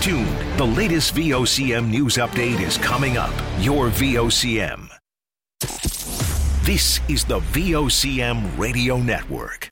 tuned. The latest VOCM news update is coming up. Your VOCM. This is the VOCM Radio Network.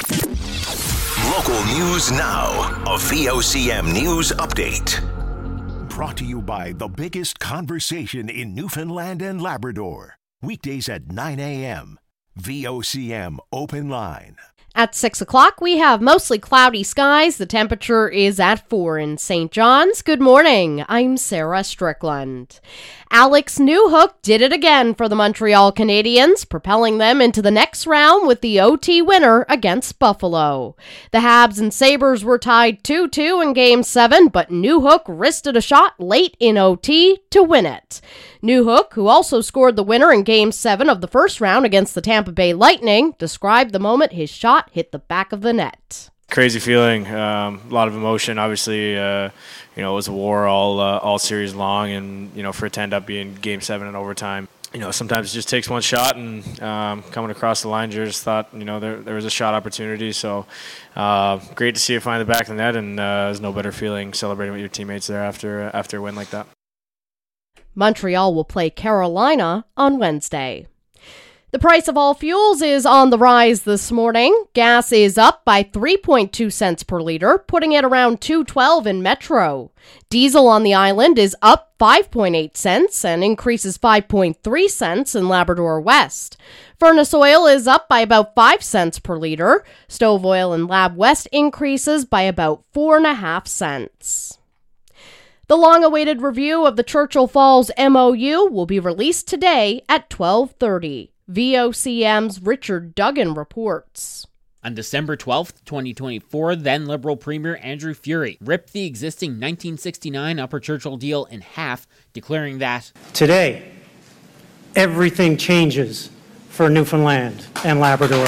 Local news now. A VOCM news update. Brought to you by the biggest conversation in Newfoundland and Labrador. Weekdays at 9 a.m. VOCM Open Line. At 6 o'clock, we have mostly cloudy skies. The temperature is at 4 in St. John's. Good morning. I'm Sarah Strickland. Alex Newhook did it again for the Montreal Canadiens, propelling them into the next round with the OT winner against Buffalo. The Habs and Sabres were tied 2-2 in Game 7, but Newhook wristed a shot late in OT to win it. Newhook, who also scored the winner in Game 7 of the first round against the Tampa Bay Lightning, described the moment his shot hit the back of the net. Crazy feeling, a lot of emotion. Obviously, it was a war all series long, and for it to end up being Game 7 in overtime, sometimes it just takes one shot, and coming across the line, you just thought, there was a shot opportunity. So great to see it find the back of the net, and there's no better feeling celebrating with your teammates there after a win like that. Montreal will play Carolina on Wednesday. The price of all fuels is on the rise this morning. Gas is up by 3.2 cents per liter, putting it around $2.12 in Metro. Diesel on the island is up 5.8 cents and increases 5.3 cents in Labrador West. Furnace oil is up by about 5 cents per liter. Stove oil in Lab West increases by about 4.5 cents. The long-awaited review of the Churchill Falls MOU will be released today at 12:30. VOCM's Richard Duggan reports. On December 12th, 2024, then Liberal Premier Andrew Furey ripped the existing 1969 Upper Churchill deal in half, declaring that today, everything changes for Newfoundland and Labrador.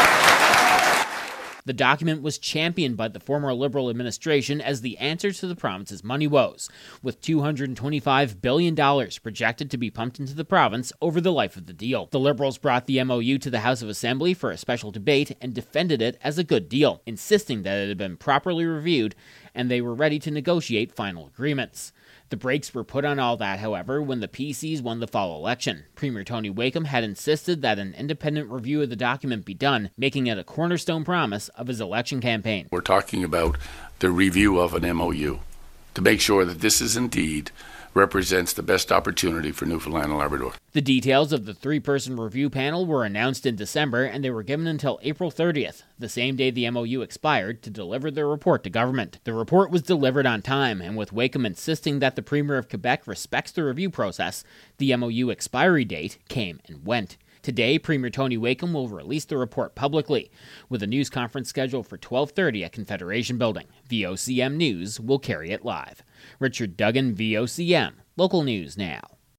The document was championed by the former Liberal administration as the answer to the province's money woes, with $225 billion projected to be pumped into the province over the life of the deal. The Liberals brought the MOU to the House of Assembly for a special debate and defended it as a good deal, insisting that it had been properly reviewed and they were ready to negotiate final agreements. The brakes were put on all that, however, when the PCs won the fall election. Premier Tony Wakeham had insisted that an independent review of the document be done, making it a cornerstone promise of his election campaign. We're talking about the review of an MOU to make sure that this is indeed represents the best opportunity for Newfoundland and Labrador. The details of the three-person review panel were announced in December, and they were given until April 30th, the same day the MOU expired, to deliver their report to government. The report was delivered on time, and with Wakeham insisting that the Premier of Quebec respects the review process, the MOU expiry date came and went. Today, Premier Tony Wakeham will release the report publicly, with a news conference scheduled for 12:30 at Confederation Building. VOCM News will carry it live. Richard Duggan, VOCM. Local News Now.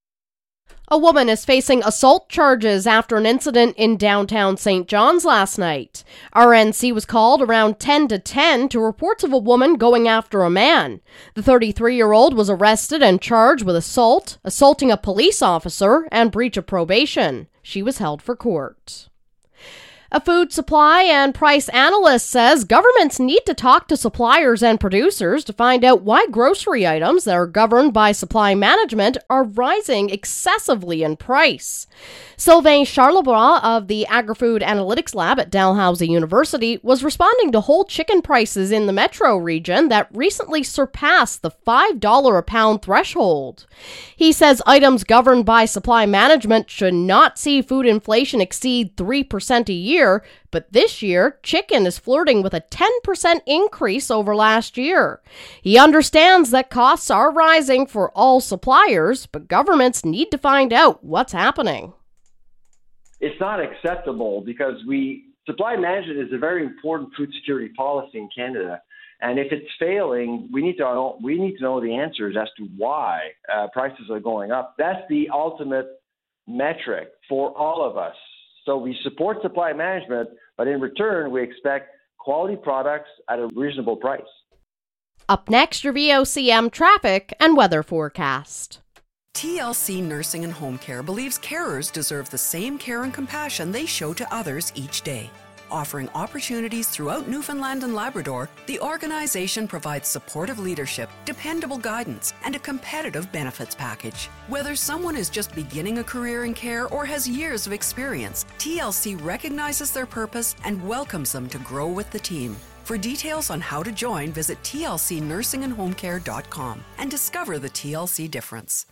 A woman is facing assault charges after an incident in downtown St. John's last night. RNC was called around 10 to 10 to reports of a woman going after a man. The 33-year-old was arrested and charged with assault, assaulting a police officer, and breach of probation. She was held for court. A food supply and price analyst says governments need to talk to suppliers and producers to find out why grocery items that are governed by supply management are rising excessively in price. Sylvain Charlebois of the Agri-Food Analytics Lab at Dalhousie University was responding to whole chicken prices in the metro region that recently surpassed the $5 a pound threshold. He says items governed by supply management should not see food inflation exceed 3% a year, but this year, chicken is flirting with a 10% increase over last year. He understands that costs are rising for all suppliers, but governments need to find out what's happening. It's not acceptable because supply management is a very important food security policy in Canada. And if it's failing, we need to know the answers as to why prices are going up. That's the ultimate metric for all of us. So we support supply management, but in return, we expect quality products at a reasonable price. Up next, your VOCM traffic and weather forecast. TLC Nursing and Home Care believes carers deserve the same care and compassion they show to others each day. Offering opportunities throughout Newfoundland and Labrador, the organization provides supportive leadership, dependable guidance, and a competitive benefits package. Whether someone is just beginning a career in care or has years of experience, TLC recognizes their purpose and welcomes them to grow with the team. For details on how to join, visit tlcnursingandhomecare.com and discover the TLC difference.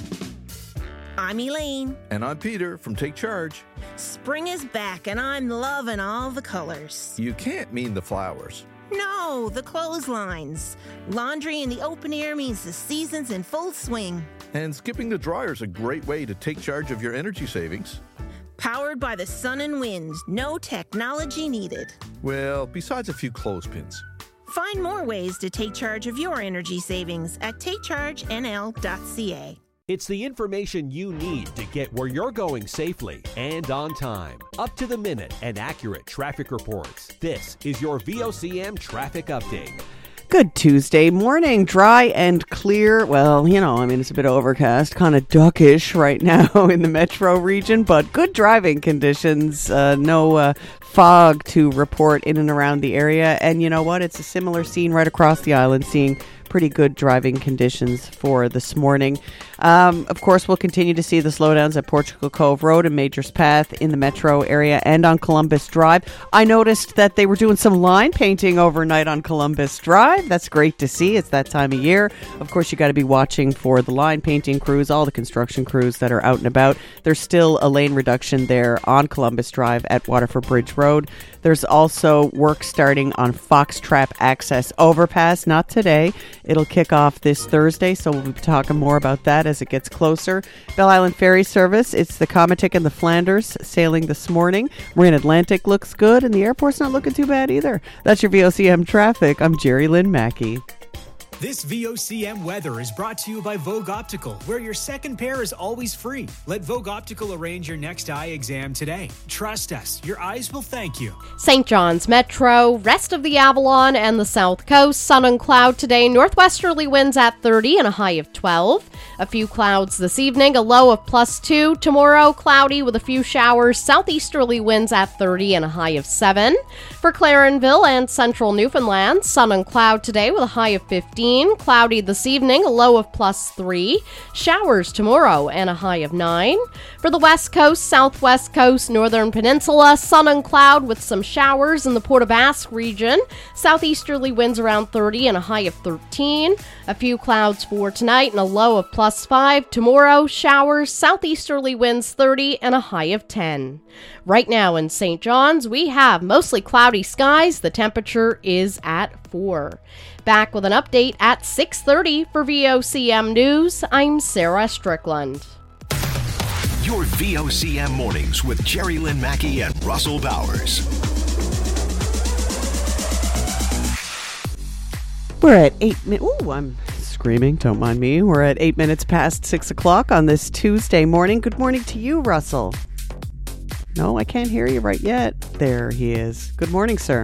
I'm Elaine. And I'm Peter from Take Charge. Spring is back and I'm loving all the colors. You can't mean the flowers. No, the clotheslines. Laundry in the open air means the season's in full swing. And skipping the dryer is a great way to take charge of your energy savings. Powered by the sun and wind, no technology needed. Well, besides a few clothespins. Find more ways to take charge of your energy savings at takechargenl.ca. It's the information you need to get where you're going safely and on time. Up to the minute and accurate traffic reports. This is your VOCM Traffic Update. Good Tuesday morning, dry and clear. Well, it's a bit overcast, kind of duckish right now in the metro region, but good driving conditions. No fog to report in and around the area. And you know what? It's a similar scene right across the island, seeing pretty good driving conditions for this morning. Of course, we'll continue to see the slowdowns at Portugal Cove Road and Majors Path in the metro area and on Columbus Drive. I noticed that they were doing some line painting overnight on Columbus Drive. That's great to see. It's that time of year. Of course, you got to be watching for the line painting crews, all the construction crews that are out and about. There's still a lane reduction there on Columbus Drive at Waterford Bridge Road. There's also work starting on Foxtrap Access Overpass, not today. It'll kick off this Thursday, so we'll be talking more about that as it gets closer. Bell Island Ferry Service, it's the Comatic and the Flanders sailing this morning. Marine Atlantic looks good, and the airport's not looking too bad either. That's your VOCM traffic. I'm Jerry Lynn Mackey. This VOCM weather is brought to you by Vogue Optical, where your second pair is always free. Let Vogue Optical arrange your next eye exam today. Trust us, your eyes will thank you. St. John's Metro, rest of the Avalon and the South Coast, sun and cloud today, northwesterly winds at 30 and a high of 12. A few clouds this evening, a low of +2. Tomorrow, cloudy with a few showers, southeasterly winds at 30 and a high of 7. For Clarenville and central Newfoundland, sun and cloud today with a high of 15. Cloudy this evening, a low of +3. Showers tomorrow and a high of 9. For the West Coast, Southwest Coast, Northern Peninsula, sun and cloud with some showers in the Port aux Basques region. Southeasterly winds around 30 and a high of 13. A few clouds for tonight and a low of +5. Tomorrow, showers, southeasterly winds 30 and a high of 10. Right now in St. John's, we have mostly cloudy skies. The temperature is at 4. Back with an update at 6:30 for VOCM News. I'm Sarah Strickland. Your VOCM mornings with Jerry Lynn Mackey and Russell Bowers. We're at 8 minutes. Ooh, I'm screaming. Don't mind me. We're at 8 minutes past 6 o'clock on this Tuesday morning. Good morning to you, Russell. No, I can't hear you right yet. There he is. Good morning, sir.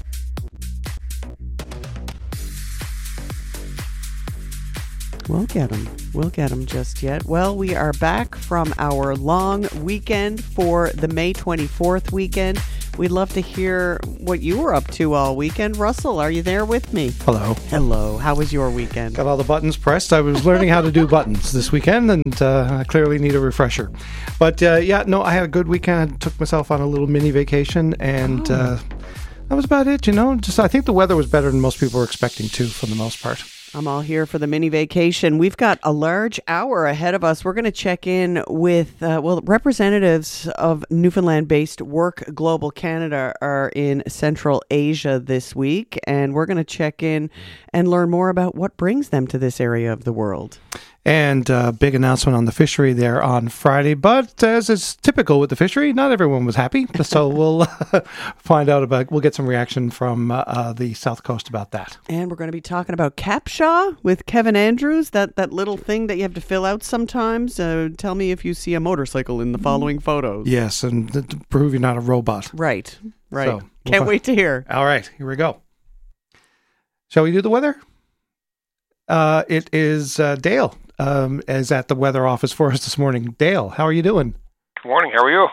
We'll get him just yet. Well, we are back from our long weekend for the May 24th weekend. We'd love to hear what you were up to all weekend. Russell, are you there with me? Hello. Hello. How was your weekend? Got all the buttons pressed. I was learning how to do buttons this weekend, and I clearly need a refresher. But I had a good weekend. I took myself on a little mini vacation, and that was about it, I think the weather was better than most people were expecting, too, for the most part. I'm all here for the mini vacation. We've got a large hour ahead of us. We're going to check in with, representatives of Newfoundland-based Work Global Canada are in Central Asia this week, and we're going to check in and learn more about what brings them to this area of the world. And big announcement on the fishery there on Friday. But as is typical with the fishery, not everyone was happy. So we'll we'll get some reaction from the South Coast about that. And we're going to be talking about CAPTCHA with Kevin Andrews, that little thing that you have to fill out sometimes. Tell me if you see a motorcycle in the following photos. Yes, and to prove you're not a robot. Right. So, Can't wait to hear. All right, here we go. Shall we do the weather? It is Dale. Is at the weather office for us this morning. Dale, how are you doing? Good morning. How are you?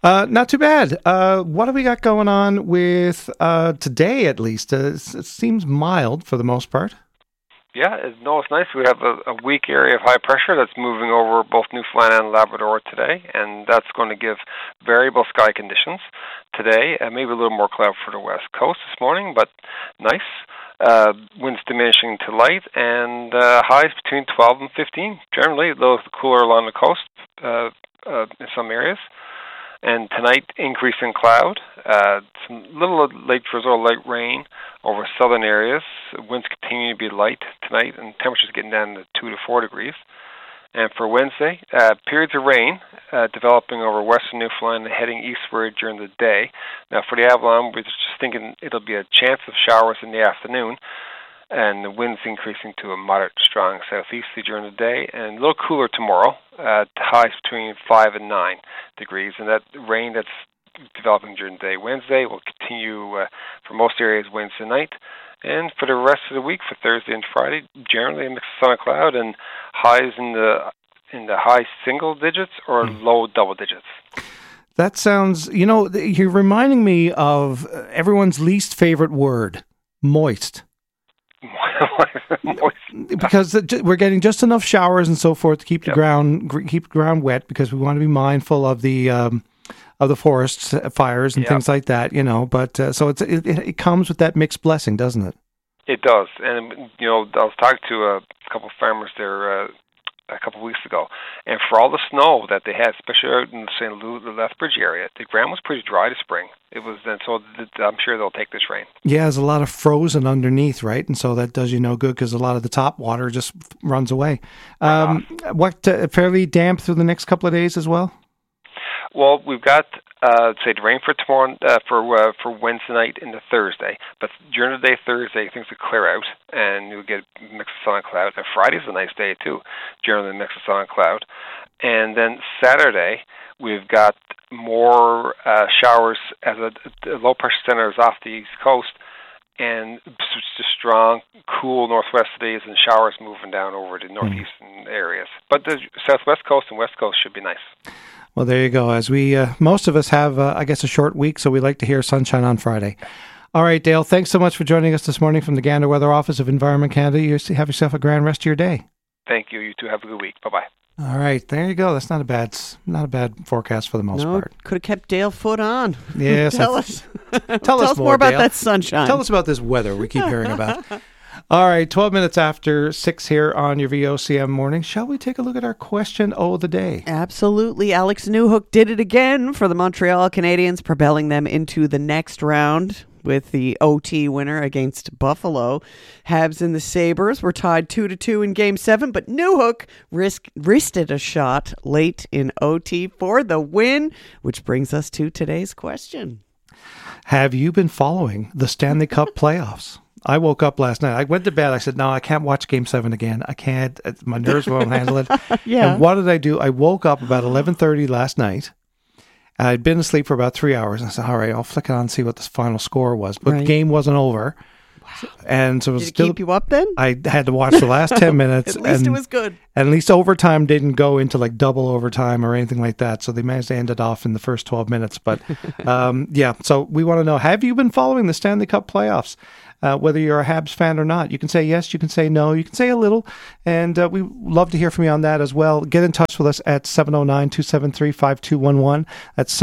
Not too bad. What have we got going on with today, at least? It seems mild for the most part. Yeah, it's nice. We have a weak area of high pressure that's moving over both Newfoundland and Labrador today, and that's going to give variable sky conditions today. Maybe a little more cloud for the west coast this morning, but nice. Winds diminishing to light, and highs between 12 and 15. Generally, a little cooler along the coast in some areas. And tonight, increase in cloud, some little late drizzle, light rain over southern areas. Winds continue to be light tonight, and temperatures getting down to 2 to 4 degrees. And for Wednesday, periods of rain developing over western Newfoundland and heading eastward during the day. Now, for the Avalon, we're just thinking it'll be a chance of showers in the afternoon, and the winds increasing to a moderate to strong southeasterly during the day, and a little cooler tomorrow, highs between 5 and 9 degrees. And that rain that's developing during the day Wednesday will continue for most areas Wednesday night. And for the rest of the week, for Thursday and Friday, generally a mix of sun and cloud, and highs in the high single digits or low double digits. That sounds, you're reminding me of everyone's least favorite word, moist. Because we're getting just enough showers and so forth to keep the ground wet, because we want to be mindful of the forest fires and things like that, But so it comes with that mixed blessing, doesn't it? It does, and I was talking to a couple of farmers there a couple of weeks ago, and for all the snow that they had, especially out in the St. Louis, the Lethbridge area, the ground was pretty dry this spring. It was, and so I'm sure they'll take this rain. Yeah, there's a lot of frozen underneath, right? And so that does you no good, because a lot of the top water just runs away. Fairly damp through the next couple of days as well? Well, we've got say the rain for tomorrow, for Wednesday night into Thursday. But during the day Thursday, things will clear out, and you'll get a mix of sun and cloud. And Friday's a nice day too, generally a mix of sun and cloud. And then Saturday, we've got more showers as a low pressure center is off the east coast, and just strong, cool northwesterlies and showers moving down over the northeastern areas. But the southwest coast and west coast should be nice. Well, there you go. As we, most of us have, I guess, a short week, so we like to hear sunshine on Friday. All right, Dale, thanks so much for joining us this morning from the Gander Weather Office of Environment Canada. You have yourself a grand rest of your day. Thank you. You too. Have a good week. Bye-bye. All right, there you go. That's not a bad forecast for the most part. Could have kept Dale foot on. Yes. Tell us more about Dale. that sunshine. Tell us about this weather we keep hearing about. All right, 12 minutes after 6 here on your VOCM morning. Shall we take a look at our question of the day? Absolutely. Alex Newhook did it again for the Montreal Canadiens, propelling them into the next round with the OT winner against Buffalo. Habs and the Sabres were tied 2-2 in Game 7, but Newhook wristed a shot late in OT for the win, which brings us to today's question. Have you been following the Stanley Cup playoffs? I woke up last night. I went to bed. I said, no, I can't watch Game 7 again. I can't. My nerves won't handle it. Yeah. And what did I do? I woke up about 11:30 last night. I'd been asleep for about 3 hours. And I said, all right, I'll flick it on and see what the final score was. But the game wasn't over. Wow. And so it was Did it keep you up then? I had to watch the last 10 minutes. At least it was good. And at least overtime didn't go into like double overtime or anything like that. So they managed to end it off in the first 12 minutes. But so we want to know, have you been following the Stanley Cup playoffs? Whether you're a Habs fan or not. You can say yes, you can say no, you can say a little, and we love to hear from you on that as well. Get in touch with us at 709-273-5211. That's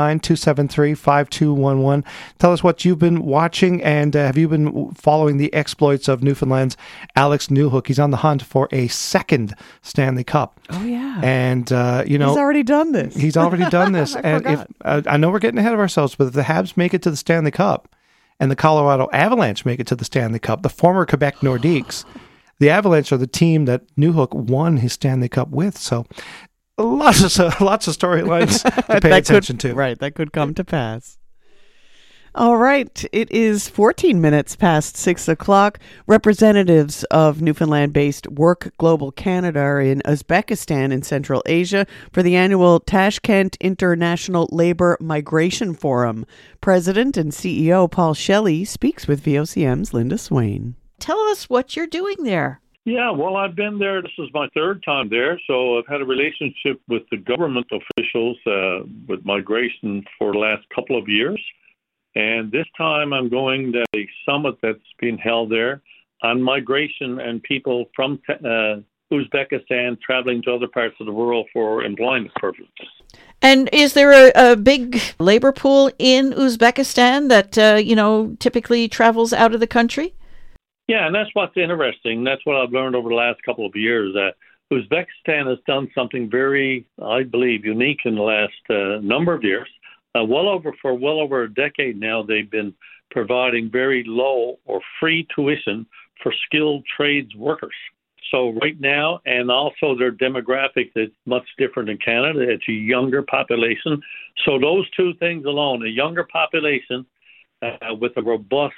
709-273-5211. Tell us what you've been watching, and have you been following the exploits of Newfoundland's Alex Newhook? He's on the hunt for a second Stanley Cup. Oh, yeah. And, he's already done this. He's already done this. And I know we're getting ahead of ourselves, but if the Habs make it to the Stanley Cup, and the Colorado Avalanche make it to the Stanley Cup, the former Quebec Nordiques, the Avalanche are the team that Newhook won his Stanley Cup with. So lots of storylines to pay attention to. Right, that could come to pass. All right, it is 14 minutes past 6 o'clock. Representatives of Newfoundland-based Work Global Canada are in Uzbekistan in Central Asia for the annual Tashkent International Labor Migration Forum. President and CEO Paul Shelley speaks with VOCM's Linda Swain. Tell us what you're doing there. Yeah, well, I've been there. This is my third time there, so I've had a relationship with the government officials with migration for the last couple of years. And this time I'm going to a summit that's being held there on migration and people from Uzbekistan traveling to other parts of the world for employment purposes. And is there a big labor pool in Uzbekistan that, typically travels out of the country? Yeah, and that's what's interesting. That's what I've learned over the last couple of years. Uzbekistan has done something very, I believe, unique in the last number of years. Well over a decade now, they've been providing very low or free tuition for skilled trades workers. So right now, and also their demographic is much different in Canada. It's a younger population. So those two things alone, a younger population with a robust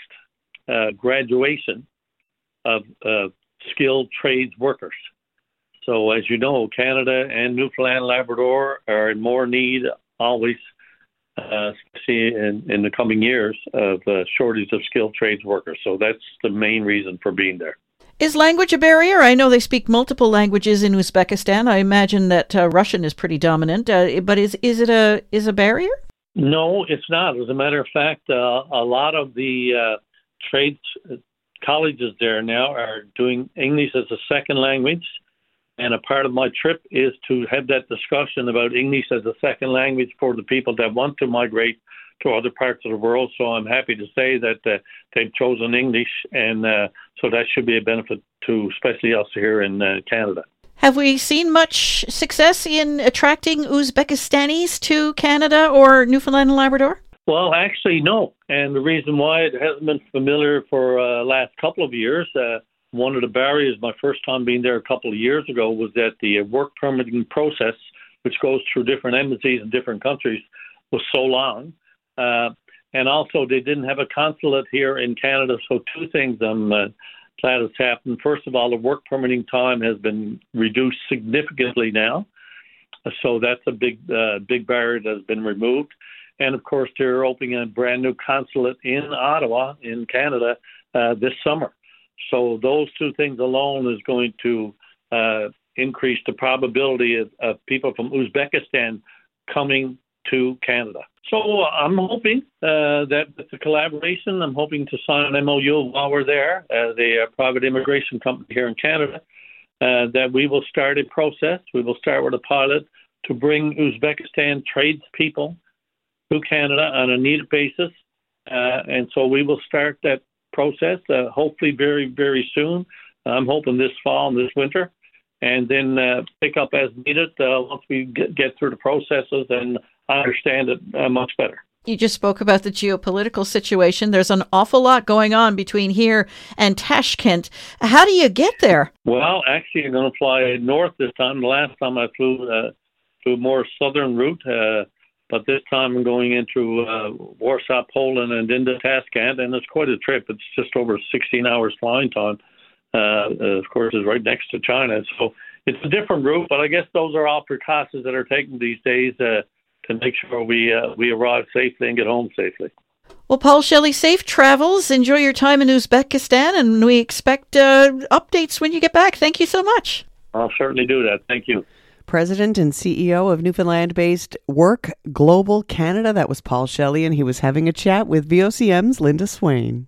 graduation of skilled trades workers. So as you know, Canada and Newfoundland, Labrador are in more need always, especially in the coming years, of shortage of skilled trades workers. So that's the main reason for being there. Is language a barrier? I know they speak multiple languages in Uzbekistan. I imagine that Russian is pretty dominant. But is it a barrier? No, it's not. As a matter of fact, a lot of the trades colleges there now are doing English as a second language. And a part of my trip is to have that discussion about English as a second language for the people that want to migrate to other parts of the world. So I'm happy to say that they've chosen English, and so that should be a benefit to especially us here in Canada. Have we seen much success in attracting Uzbekistanis to Canada or Newfoundland and Labrador? Well, actually, no. And the reason why it hasn't been familiar for the last couple of years, one of the barriers my first time being there a couple of years ago was that the work permitting process, which goes through different embassies in different countries, was so long. And also they didn't have a consulate here in Canada. So two things I'm glad has happened. First of all, the work permitting time has been reduced significantly now. So that's a big barrier that has been removed. And, of course, they're opening a brand new consulate in Ottawa in Canada this summer. So those two things alone is going to increase the probability of people from Uzbekistan coming to Canada. So I'm hoping that with the collaboration, I'm hoping to sign an MOU while we're there as a private immigration company here in Canada, that we will start a process. We will start with a pilot to bring Uzbekistan tradespeople to Canada on a needed basis. And so we will start that process hopefully very, very soon. I'm hoping this fall and this winter, and then pick up as needed once we get through the processes and understand it much better. You just spoke about the geopolitical situation. There's an awful lot going on between here and Tashkent. How do you get there? Well, actually, I'm going to fly north this time. The last time I flew a more southern route, but this time I'm going into Warsaw, Poland, and into Tashkent, and it's quite a trip. It's just over 16 hours flying time. Of course, it's right next to China, so it's a different route, but I guess those are all precautions that are taken these days to make sure we arrive safely and get home safely. Well, Paul Shelley, safe travels. Enjoy your time in Uzbekistan, and we expect updates when you get back. Thank you so much. I'll certainly do that. Thank you. President and CEO of Newfoundland-based Work Global Canada. That was Paul Shelley, and he was having a chat with VOCM's Linda Swain.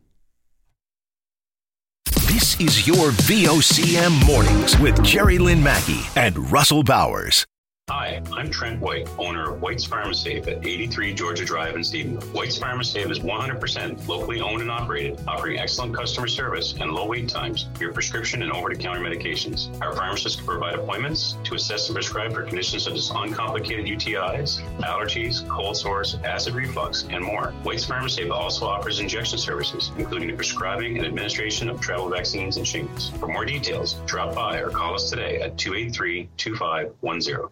This is your VOCM Mornings with Jerry Lynn Mackey and Russell Bowers. Hi, I'm Trent White, owner of White's Pharmasafe at 83 Georgia Drive in Stephen. White's Pharmasafe is 100% locally owned and operated, offering excellent customer service and low wait times for your prescription and over-the-counter medications. Our pharmacists can provide appointments to assess and prescribe for conditions such as uncomplicated UTIs, allergies, cold sores, acid reflux, and more. White's Pharmasafe also offers injection services, including the prescribing and administration of travel vaccines and shingles. For more details, drop by or call us today at 283-2510.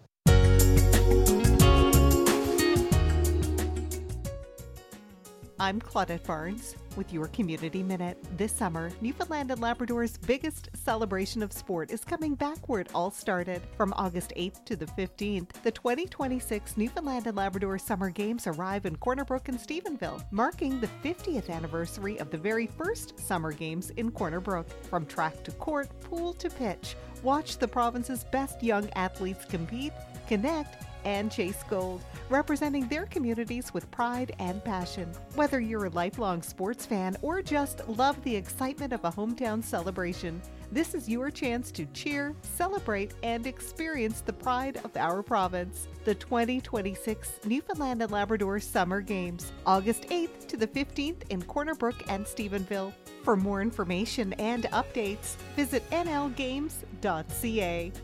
I'm Claudette Barnes with your Community Minute. This summer, Newfoundland and Labrador's biggest celebration of sport is coming back where it all started. From August 8th to the 15th, the 2026 Newfoundland and Labrador Summer Games arrive in Corner Brook and Stephenville, marking the 50th anniversary of the very first Summer Games in Corner Brook. From track to court, pool to pitch, watch the province's best young athletes compete, connect, and chase gold, representing their communities with pride and passion. Whether you're a lifelong sports fan or just love the excitement of a hometown celebration, this is your chance to cheer, celebrate, and experience the pride of our province. The 2026 Newfoundland and Labrador Summer Games, August 8th to the 15th in Corner Brook and Stephenville. For more information and updates, visit nlgames.ca.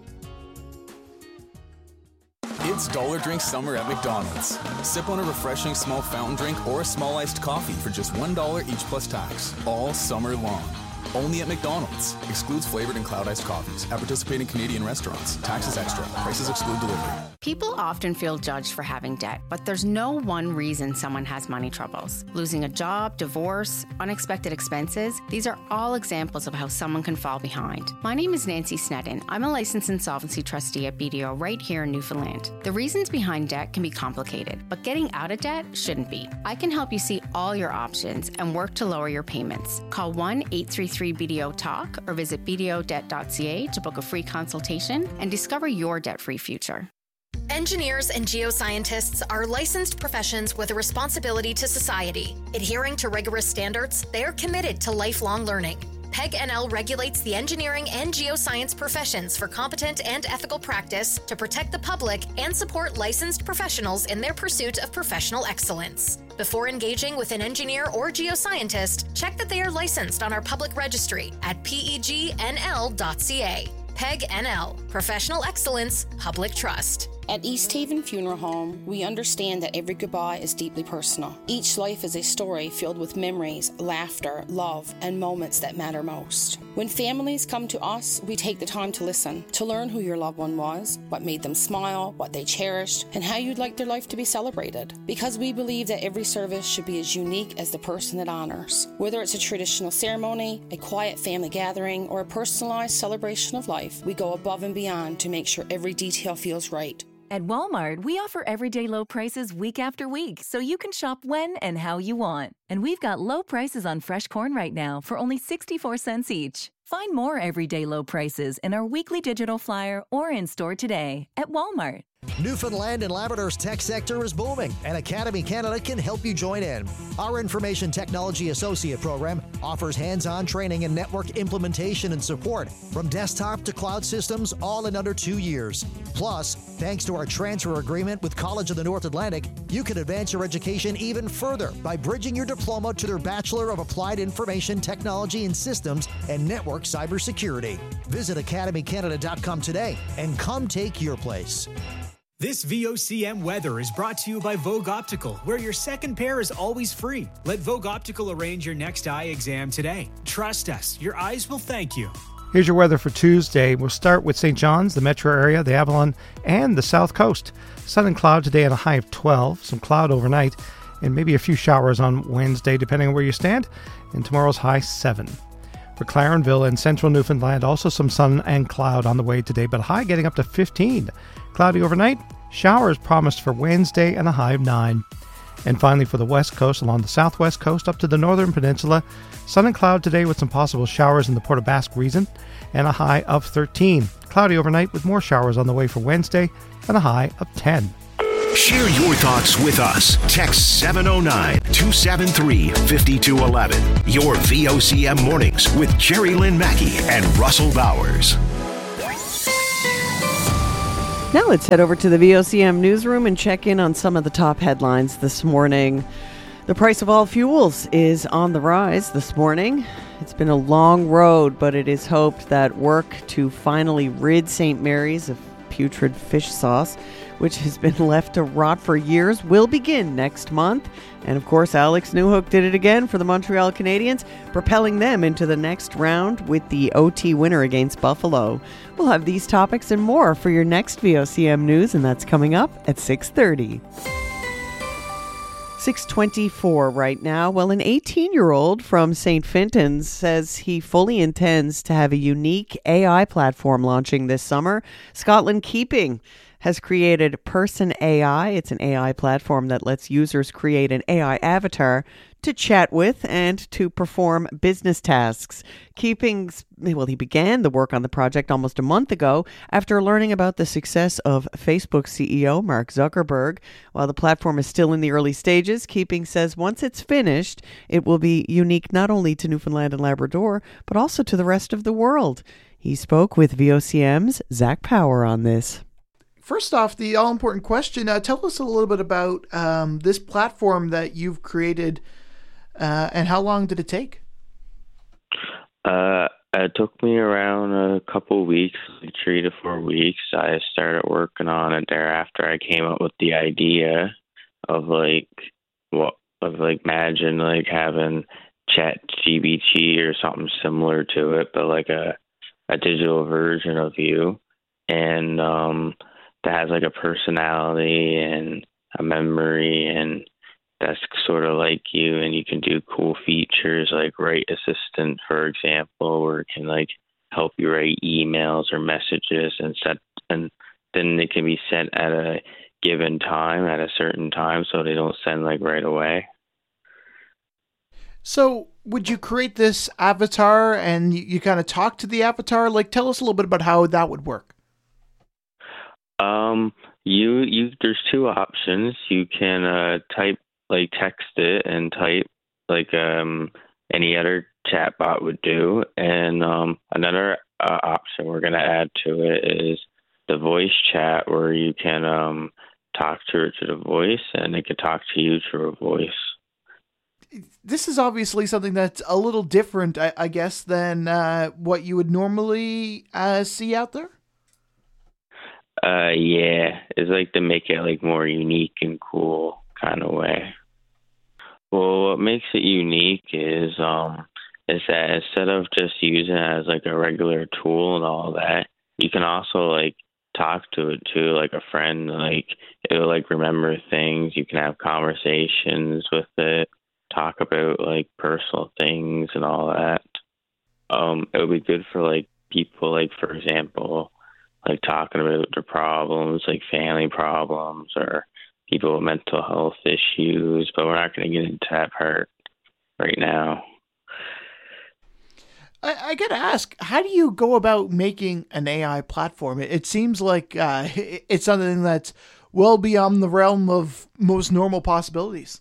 It's Dollar Drink Summer at McDonald's. Sip on a refreshing small fountain drink or a small iced coffee for just $1 each plus tax, all summer long. Only at McDonald's. Excludes flavored and cloud iced coffees. At participating Canadian restaurants. Taxes extra. Prices exclude delivery. People often feel judged for having debt, but there's no one reason someone has money troubles. Losing a job, divorce, unexpected expenses, these are all examples of how someone can fall behind. My name is Nancy Sneddon. I'm a licensed insolvency trustee at BDO right here in Newfoundland. The reasons behind debt can be complicated, but getting out of debt shouldn't be. I can help you see all your options and work to lower your payments. Call 1-833-BDO-TALK or visit bdodebt.ca to book a free consultation and discover your debt-free future. Engineers and geoscientists are licensed professions with a responsibility to society. Adhering to rigorous standards, they are committed to lifelong learning. PEG-NL regulates the engineering and geoscience professions for competent and ethical practice to protect the public and support licensed professionals in their pursuit of professional excellence. Before engaging with an engineer or geoscientist, check that they are licensed on our public registry at pegnl.ca. PEG-NL, Professional Excellence, Public Trust. At East Haven Funeral Home, we understand that every goodbye is deeply personal. Each life is a story filled with memories, laughter, love, and moments that matter most. When families come to us, we take the time to listen, to learn who your loved one was, what made them smile, what they cherished, and how you'd like their life to be celebrated. Because we believe that every service should be as unique as the person it honors. Whether it's a traditional ceremony, a quiet family gathering, or a personalized celebration of life, we go above and beyond to make sure every detail feels right. At Walmart, we offer everyday low prices week after week, so you can shop when and how you want. And we've got low prices on fresh corn right now for only 64 cents each. Find more everyday low prices in our weekly digital flyer or in-store today at Walmart. Newfoundland and Labrador's tech sector is booming, and Academy Canada can help you join in. Our Information Technology Associate program offers hands-on training and network implementation and support from desktop to cloud systems, all in under 2 years. Plus, thanks to our transfer agreement with College of the North Atlantic, you can advance your education even further by bridging your diploma to their Bachelor of Applied Information Technology and Systems and Network Cybersecurity. Visit academycanada.com today and come take your place. This VOCM weather is brought to you by Vogue Optical, where your second pair is always free. Let Vogue Optical arrange your next eye exam today. Trust us, your eyes will thank you. Here's your weather for Tuesday. We'll start with St. John's, the metro area, the Avalon, and the south coast. Sun and cloud today at a high of 12, some cloud overnight, and maybe a few showers on Wednesday, depending on where you stand, and tomorrow's high 7. For Clarenville and central Newfoundland, also some sun and cloud on the way today, but high getting up to 15. Cloudy overnight, showers promised for Wednesday and a high of 9. And finally for the west coast, along the southwest coast up to the northern peninsula, sun and cloud today with some possible showers in the Port aux Basques region and a high of 13. Cloudy overnight with more showers on the way for Wednesday and a high of 10. Share your thoughts with us. Text 709-273-5211. Your VOCM mornings with Jerry Lynn Mackey and Russell Bowers. Now let's head over to the VOCM newsroom and check in on some of the top headlines this morning. The price of all fuels is on the rise this morning. It's been a long road, but it is hoped that work to finally rid St. Mary's of putrid fish sauce, which has been left to rot for years, will begin next month. And of course, Alex Newhook did it again for the Montreal Canadiens, propelling them into the next round with the OT winner against Buffalo. We'll have these topics and more for your next VOCM news, and that's coming up at 6:30. 6:24 right now. Well, an 18-year-old from St. Fintan's says he fully intends to have a unique AI platform launching this summer. Scotland Keeping has created Person AI. It's an AI platform that lets users create an AI avatar to chat with and to perform business tasks. He began the work on the project almost a month ago after learning about the success of Facebook CEO Mark Zuckerberg. While the platform is still in the early stages, Keeping says once it's finished, it will be unique not only to Newfoundland and Labrador, but also to the rest of the world. He spoke with VOCM's Zach Power on this. First off, the all-important question, tell us a little bit about this platform that you've created and how long did it take? It took me around a couple of weeks, like 3 to 4 weeks. I started working on it thereafter. I came up with the idea of imagine like having ChatGPT or something similar to it, but like a digital version of you, and that has like a personality and a memory, and that's sort of like you, and you can do cool features like Write Assistant, for example, where it can like help you write emails or messages and then they can be sent at a given time, at a certain time, so they don't send like right away. So would you create this avatar and you kind of talk to the avatar? Like, tell us a little bit about how that would work. There's two options. You can text it and type like any other chatbot would do, and another option we're going to add to it is the voice chat, where you can talk to it to the voice, and it can talk to you through a voice. This is obviously something that's a little different, I guess, than what you would normally see out there. Yeah, it's like to make it like more unique and cool kind of way. Well, what makes it unique is that instead of just using it as like a regular tool and all that, you can also like talk to it too, like a friend. Like it'll like remember things. You can have conversations with it, talk about like personal things and all that. It would be good for like people, like for example, like talking about their problems, like family problems or people with mental health issues, but we're not going to get into that part right now. I got to ask, how do you go about making an AI platform? It seems like it's something that's well beyond the realm of most normal possibilities.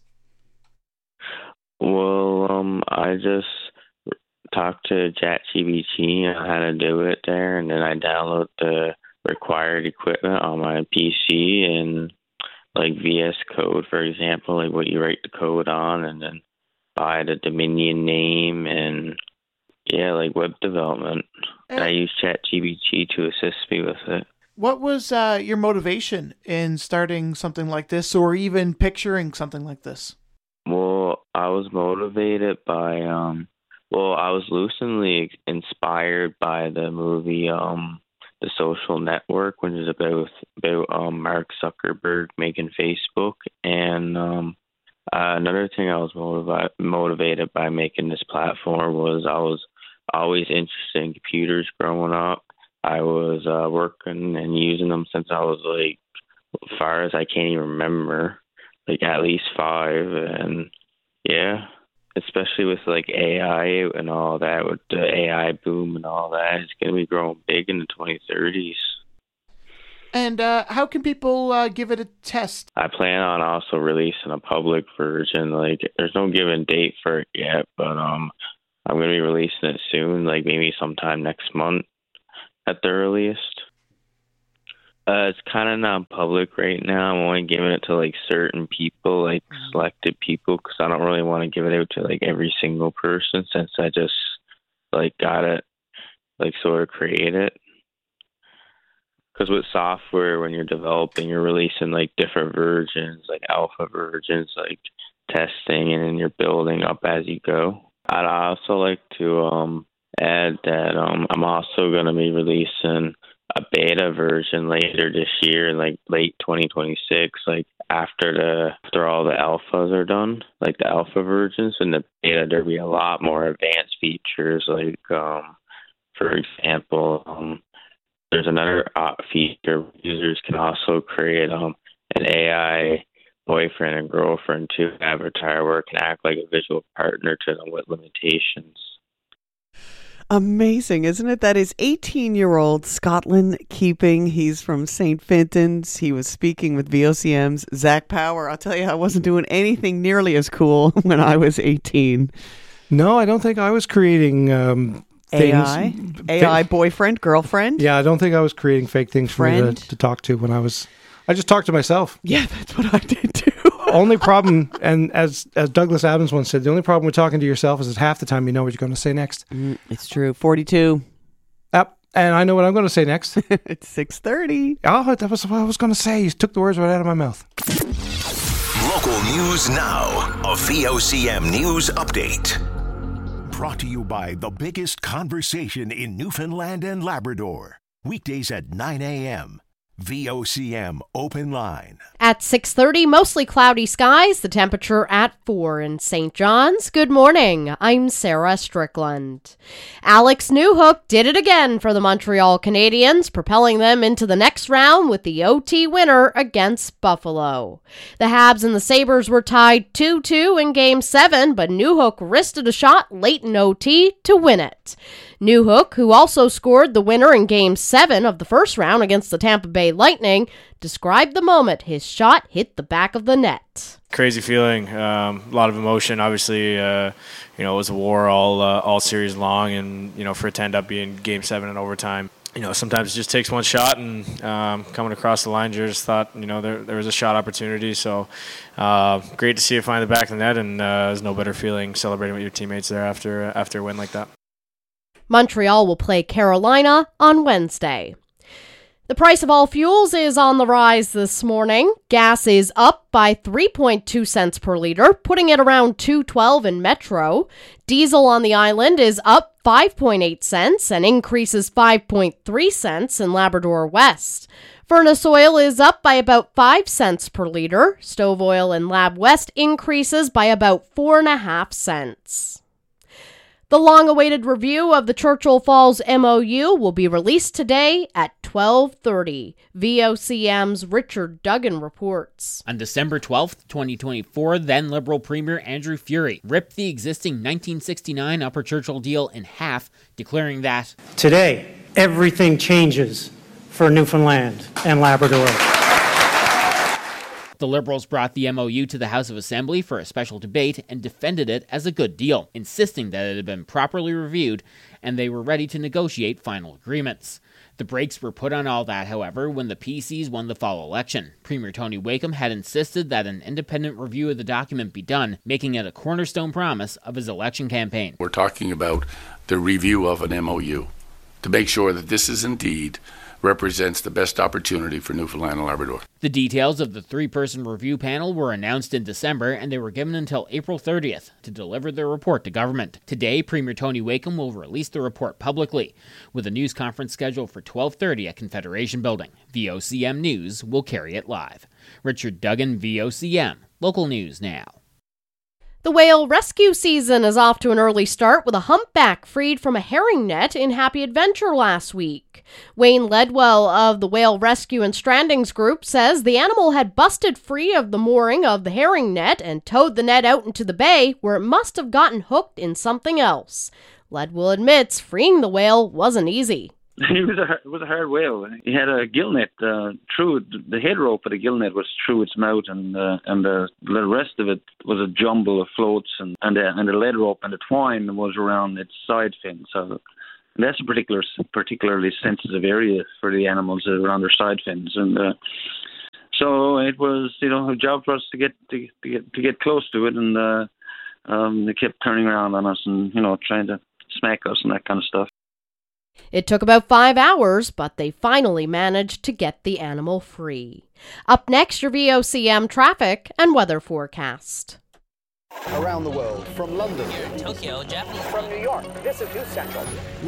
Well, I just talked to ChatGPT on how to do it there, and then I download the required equipment on my PC and like VS Code, for example, like what you write the code on, and then buy the Dominion name and like web development. And I use ChatGPT to assist me with it. What was your motivation in starting something like this, or even picturing something like this? Well, I was motivated by, I was loosely inspired by the movie, The Social Network, which is about Mark Zuckerberg making Facebook. And another thing I was motivated by making this platform was I was always interested in computers growing up. I was working and using them since I was like, as far as I can't even remember, like at least 5. And yeah, especially with like AI and all that, with the AI boom and all that, it's going to be growing big in the 2030s. And how can people give it a test? I plan on also releasing a public version. Like, there's no given date for it yet, but I'm going to be releasing it soon, like maybe sometime next month at the earliest. It's kind of non-public right now. I'm only giving it to like certain people, like selected people, because I don't really want to give it out to like every single person, since I just like got it, like sort of create it. Because with software, when you're developing, you're releasing like different versions, like alpha versions, like testing, and then you're building up as you go. I'd also like to add that I'm also going to be releasing a beta version later this year, like late 2026, like after all the alphas are done, like the alpha versions. In the beta, there'll be a lot more advanced features, like for example, there's another feature. Users can also create an AI boyfriend and girlfriend to avatar where it can act like a visual partner to them with limitations. Amazing, isn't it? That is 18-year-old Scotland Keeping. He's from St. Fintan's. He was speaking with VOCM's Zach Power. I'll tell you, I wasn't doing anything nearly as cool when I was 18. No, I don't think I was creating AI boyfriend, girlfriend. Yeah, I don't think I was creating fake things for me to talk to when I just talked to myself. Yeah, that's what I did too. Only problem, and as Douglas Adams once said, the only problem with talking to yourself is that half the time you know what you're going to say next. It's true. 42. Yep, and I know what I'm going to say next. It's 6:30. Oh, that was what I was going to say. You took the words right out of my mouth. Local news now. A VOCM news update. Brought to you by the biggest conversation in Newfoundland and Labrador. Weekdays at 9 a.m. VOCM Open Line. At 6:30, mostly cloudy skies, the temperature at 4 in St. John's. Good morning. I'm Sarah Strickland. Alex Newhook did it again for the Montreal Canadiens, propelling them into the next round with the OT winner against Buffalo. The Habs and the Sabres were tied 2-2 in Game 7, but Newhook wristed a shot late in OT to win it. Newhook, who also scored the winner in Game 7 of the first round against the Tampa Bay Lightning, described the moment his shot hit the back of the net. Crazy feeling, a lot of emotion. Obviously, it was a war all series long, and for it to end up being Game 7 in overtime. Sometimes it just takes one shot, and coming across the line, you just thought, there was a shot opportunity. So great to see it find the back of the net, and there's no better feeling celebrating with your teammates there after a win like that. Montreal will play Carolina on Wednesday. The price of all fuels is on the rise this morning. Gas is up by 3.2 cents per liter, putting it around $2.12 in Metro. Diesel on the island is up 5.8 cents and increases 5.3 cents in Labrador West. Furnace oil is up by about 5 cents per liter. Stove oil in Lab West increases by about 4.5 cents. The long-awaited review of the Churchill Falls MOU will be released today at 12:30. VOCM's Richard Duggan reports. On December 12th, 2024, then Liberal Premier Andrew Furey ripped the existing 1969 Upper Churchill deal in half, declaring that today, everything changes for Newfoundland and Labrador. The Liberals brought the MOU to the House of Assembly for a special debate and defended it as a good deal, insisting that it had been properly reviewed and they were ready to negotiate final agreements. The brakes were put on all that, however, when the PCs won the fall election. Premier Tony Wakeham had insisted that an independent review of the document be done, making it a cornerstone promise of his election campaign. We're talking about the review of an MOU to make sure that this is indeed represents the best opportunity for Newfoundland and Labrador. The details of the three-person review panel were announced in December, and they were given until April 30th to deliver their report to government. Today, Premier Tony Wakeham will release the report publicly, with a news conference scheduled for 12:30 at Confederation Building. VOCM News will carry it live. Richard Duggan, VOCM. Local News Now. The whale rescue season is off to an early start with a humpback freed from a herring net in Happy Adventure last week. Wayne Ledwell of the Whale Rescue and Strandings Group says the animal had busted free of the mooring of the herring net and towed the net out into the bay where it must have gotten hooked in something else. Ledwell admits freeing the whale wasn't easy. It was a hard whale. He had a gill net through the head rope of the gill net was through its mouth, and the rest of it was a jumble of floats, and the lead rope and the twine was around its side fin. So that's a particularly sensitive area for the animals around their side fins, and so it was a job for us to get close to it, and they kept turning around on us and trying to smack us and that kind of stuff. It took about 5 hours, but they finally managed to get the animal free. Up next, your VOCM traffic and weather forecast. Around the world, from London, Tokyo, Japan, from New York, this is News Central. London,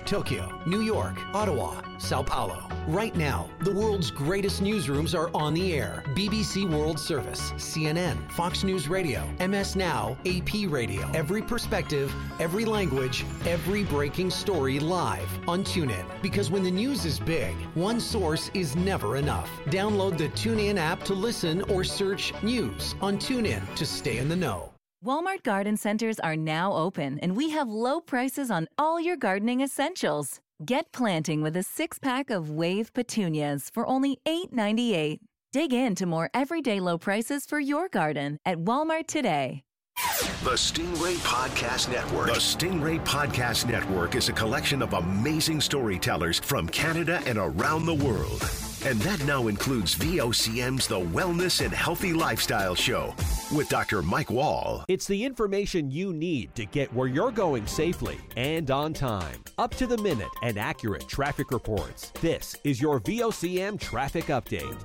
Tokyo, New York, Ottawa, Sao Paulo. Right now, the world's greatest newsrooms are on the air. BBC World Service, CNN, Fox News Radio, MS Now, AP Radio. Every perspective, every language, every breaking story live on TuneIn. Because when the news is big, one source is never enough. Download the TuneIn app to listen or search news on TuneIn to stay in the know. Walmart Garden Centers are now open, and we have low prices on all your gardening essentials. Get planting with a 6-pack of Wave petunias for only $8.98. Dig into more everyday low prices for your garden at Walmart today. The Stingray Podcast Network. The Stingray Podcast Network is a collection of amazing storytellers from Canada and around the world. And that now includes VOCM's The Wellness and Healthy Lifestyle Show with Dr. Mike Wall. It's the information you need to get where you're going safely and on time. Up to the minute and accurate traffic reports. This is your VOCM Traffic Update.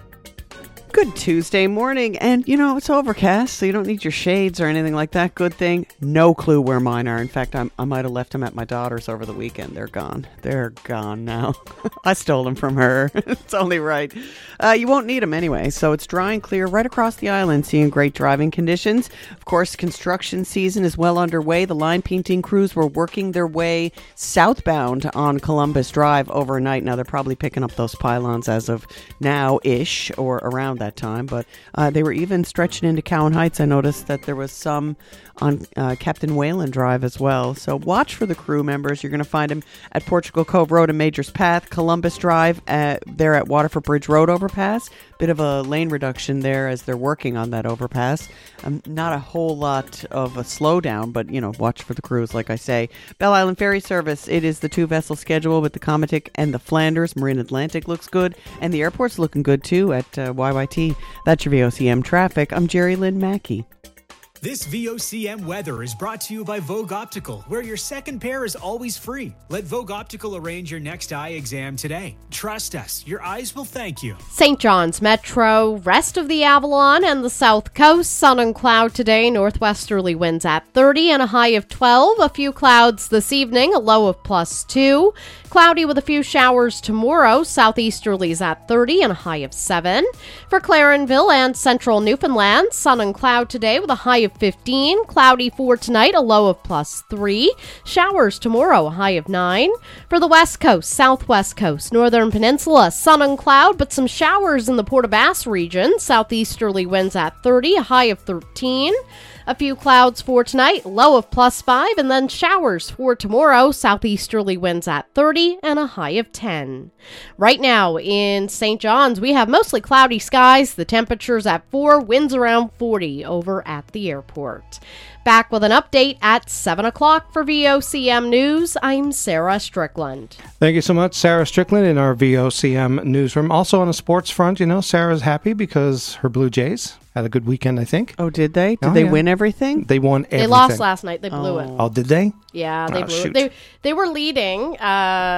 Good Tuesday morning, and it's overcast, so you don't need your shades or anything like that. Good thing. No clue where mine are. In fact, I might have left them at my daughter's over the weekend. They're gone. They're gone now. I stole them from her. It's only right. You won't need them anyway, so it's dry and clear right across the island, seeing great driving conditions. Of course, construction season is well underway. The line painting crews were working their way southbound on Columbus Drive overnight. Now, they're probably picking up those pylons as of now-ish or around that time, but they were even stretching into Cowan Heights. I noticed that there was some on Captain Whalen Drive as well. So watch for the crew members. You're going to find them at Portugal Cove Road and Majors Path, Columbus Drive, there at Waterford Bridge Road overpass. Bit of a lane reduction there as they're working on that overpass. Not a whole lot of a slowdown, but watch for the crews, like I say. Belle Island Ferry Service, it is the 2-vessel schedule with the Comatic and the Flanders. Marine Atlantic looks good, and the airport's looking good too at YYT. That's your VOCM traffic. I'm Jerry Lynn Mackey. This VOCM weather is brought to you by Vogue Optical, where your second pair is always free. Let Vogue Optical arrange your next eye exam today. Trust us, your eyes will thank you. St. John's Metro, rest of the Avalon and the South Coast, sun and cloud today, northwesterly winds at 30 and a high of 12. A few clouds this evening, a low of +2. Cloudy with a few showers tomorrow, southeasterlies at 30 and a high of 7. For Clarenville and central Newfoundland, sun and cloud today with a high of 15. Cloudy for tonight, a low of +3. Showers tomorrow, a high of 9. For the west coast, southwest coast, northern peninsula, sun and cloud, but some showers in the Port aux Basques region. Southeasterly winds at 30, a high of 13. A few clouds for tonight, low of +5, and then showers for tomorrow, southeasterly winds at 30 and a high of 10. Right now in St. John's, we have mostly cloudy skies, the temperature's at 4, winds around 40 over at the airport. Back with an update at 7 o'clock for VOCM News. I'm Sarah Strickland. Thank you so much, Sarah Strickland, in our VOCM newsroom. Also on a sports front, Sarah's happy because her Blue Jays had a good weekend, I think. Oh, did they? Did they win everything? They won everything. They lost last night. They blew it. Oh, did they? Yeah, they blew it. They were leading when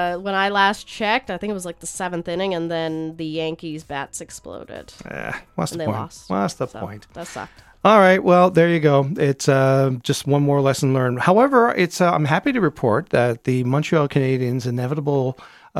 I last checked. I think it was like the 7th inning, and then the Yankees' bats exploded. What's the they point? lost. What's the point? That sucked. All right, well, there you go. It's just one more lesson learned. However, I'm happy to report that the Montreal Canadiens' inevitable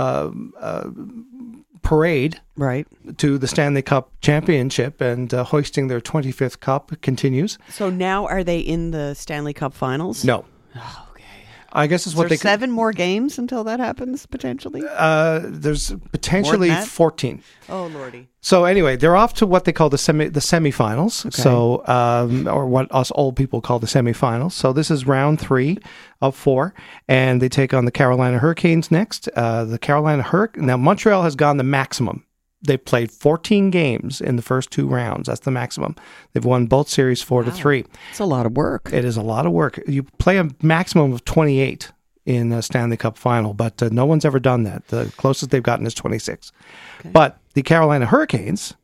parade to the Stanley Cup Championship and hoisting their 25th cup continues. So now are they in the Stanley Cup Finals? No. I guess it's what they 7 more games until that happens, potentially? There's potentially 14. Oh, Lordy. So anyway, they're off to what they call the semifinals. Okay. So, or what us old people call the semifinals. So this is round 3 of 4, and they take on the Carolina Hurricanes next. Now Montreal has gone the maximum. They've played 14 games in the first 2 rounds. That's the maximum. They've won both series 4-3. It's a lot of work. It is a lot of work. You play a maximum of 28 in a Stanley Cup final, but no one's ever done that. The closest they've gotten is 26. Okay. But the Carolina Hurricanes